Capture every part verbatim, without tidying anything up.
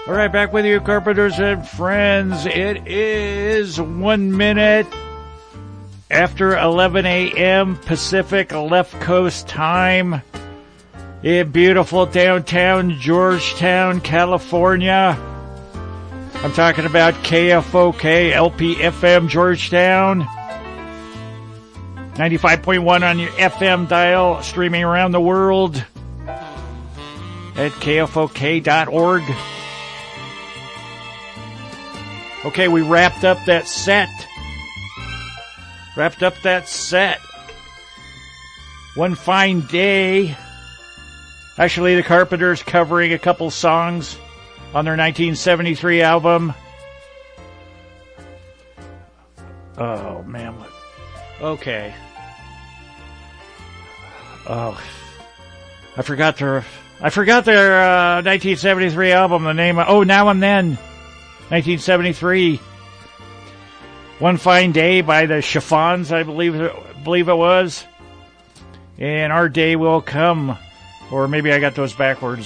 All right, back with you, carpenters and friends. It is one minute after eleven a.m. Pacific Left Coast time in beautiful downtown Georgetown, California. I'm talking about K F O K L P F M Georgetown. ninety-five point one on your F M dial, streaming around the world at K F O K dot org. Okay, we wrapped up that set. Wrapped up that set. One Fine Day. Actually, the Carpenters covering a couple songs on their nineteen seventy-three album. Oh, man. Okay. Oh. I forgot their, I forgot their uh, nineteen seventy-three album, the name of, oh, Now and Then. nineteen seventy-three. One Fine Day by the Chiffons, I believe, believe it was. And Our Day Will Come. Or maybe I got those backwards.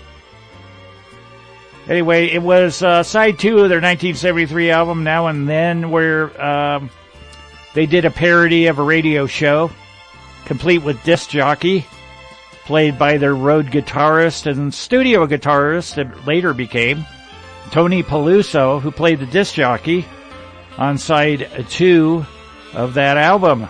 Anyway, it was uh, side two of their nineteen seventy-three album, Now and Then, where um, they did a parody of a radio show, complete with disc jockey, played by their road guitarist and studio guitarist that later became Tony Peluso, who played the disc jockey on side two of that album.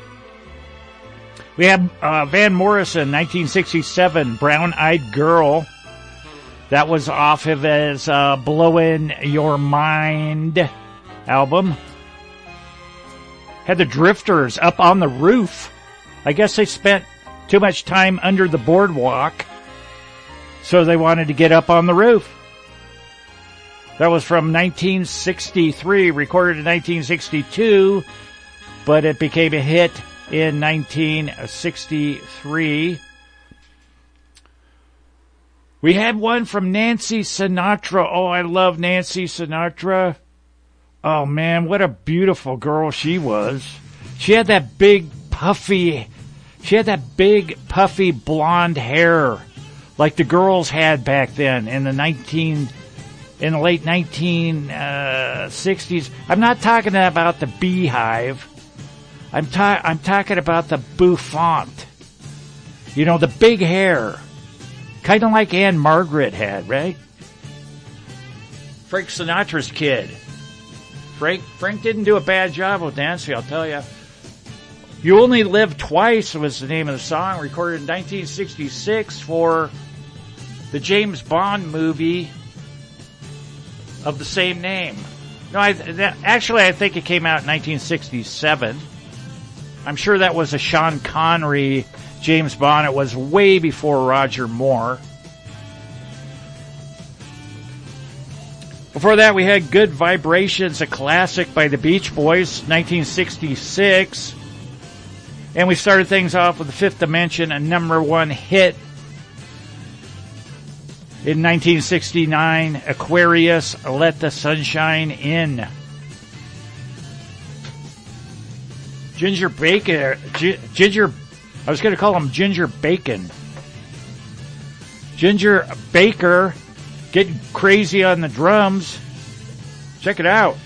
We have uh, Van Morrison, nineteen sixty-seven, Brown Eyed Girl. That was off of his uh, Blowin' Your Mind album. Had the Drifters up on the roof. I guess they spent too much time under the boardwalk, so they wanted to get up on the roof. That was from nineteen sixty-three, recorded in nineteen sixty-two, but it became a hit in nineteen sixty-three. We had one from Nancy Sinatra. Oh, I love Nancy Sinatra. Oh, man, what a beautiful girl she was. She had that big, puffy, she had that big, puffy blonde hair like the girls had back then in the nineteen in the late nineteen sixties. I'm not talking about the Beehive. I'm ta- I'm talking about the bouffant. You know, the big hair. Kind of like Anne Margaret had, right? Frank Sinatra's kid. Frank Frank didn't do a bad job with Nancy, I'll tell you. You Only Live Twice was the name of the song, recorded in nineteen sixty-six for the James Bond movie of the same name. No, I, that, actually, I think it came out in nineteen sixty-seven. I'm sure that was a Sean Connery James Bond. It was way before Roger Moore. Before that, we had Good Vibrations, a classic by the Beach Boys, nineteen sixty-six. And we started things off with The Fifth Dimension, a number one hit in nineteen sixty-nine, Aquarius, Let the Sunshine In. Ginger Bacon, G- Ginger, I was going to call him Ginger Bacon. Ginger Baker, getting crazy on the drums. Check it out.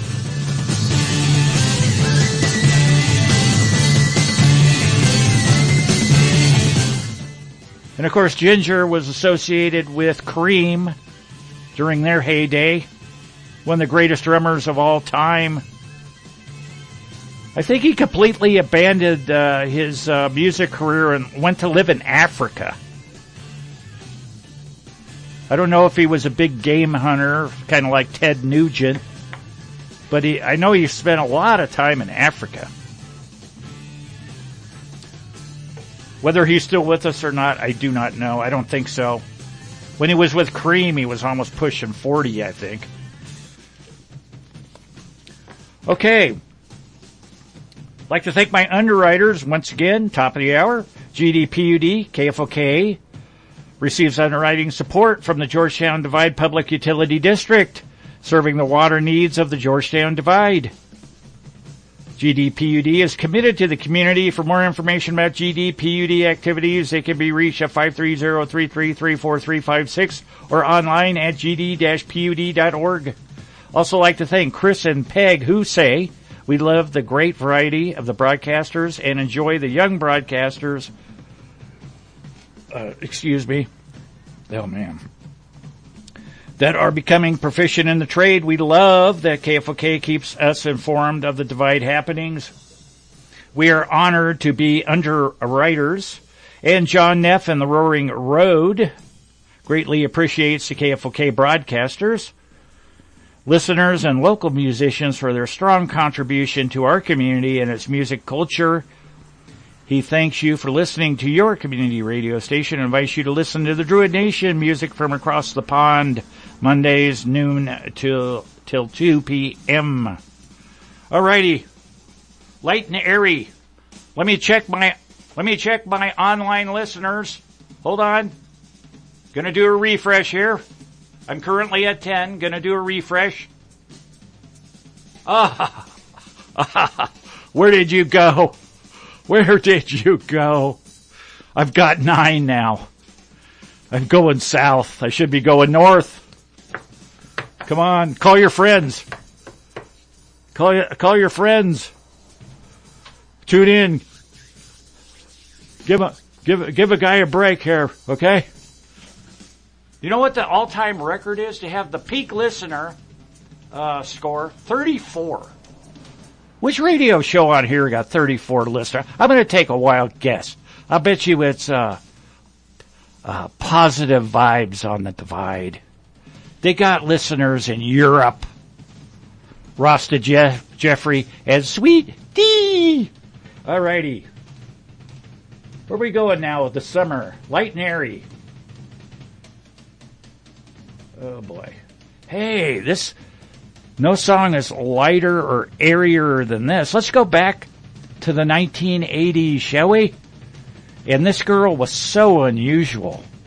And of course, Ginger was associated with Cream during their heyday. One of the greatest drummers of all time. I think he completely abandoned uh, his uh, music career and went to live in Africa. I don't know if he was a big game hunter, kind of like Ted Nugent, but he, I know he spent a lot of time in Africa. Whether he's still with us or not, I do not know. I don't think so. When he was with Cream, he was almost pushing forty, I think. Okay. I'd like to thank my underwriters once again. Top of the hour, G D P U D, K F O K, receives underwriting support from the Georgetown Divide Public Utility District, serving the water needs of the Georgetown Divide. G D P U D is committed to the community. For more information about G D P U D activities, they can be reached at five three zero, three three three, four three five six or online at g d dash p u d dot org. Also like to thank Chris and Peg, who say, we love the great variety of the broadcasters and enjoy the young broadcasters. Uh, excuse me. Oh, man. That are becoming proficient in the trade. We love that K F O K keeps us informed of the Divide happenings. We are honored to be underwriters. And John Neff and the Roaring Road greatly appreciates the K F O K broadcasters, listeners, and local musicians for their strong contribution to our community and its music culture. He thanks you for listening to your community radio station and invites you to listen to the Druid Nation music from across the pond, Mondays, noon till, till two p.m. Alrighty. Light and airy. Let me check my, let me check my online listeners. Hold on. Gonna do a refresh here. I'm currently at ten. Gonna do a refresh. Ah, where did you go? Where did you go? I've got nine now. I'm going south. I should be going north. Come on, call your friends. Call call your friends. Tune in. Give a give give a guy a break here, okay? You know what the all-time record is to have the peak listener uh, score? thirty-four. Which radio show on here got thirty-four listeners? I'm going to take a wild guess. I bet you it's uh, uh, Positive Vibes on the Divide. They got listeners in Europe. Rasta Jeff, Jeffrey and Sweet D. Alrighty. Where are we going now with the summer? Light and airy. Oh boy. Hey, this... no song is lighter or airier than this. Let's go back to the nineteen eighties, shall we? And this girl was so unusual.